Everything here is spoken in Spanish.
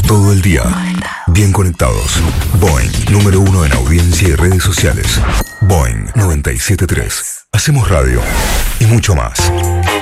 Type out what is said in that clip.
Todo el día. Bien conectados. Boing, número 1 en audiencia y redes sociales. Boing 97.3. Hacemos radio y mucho más.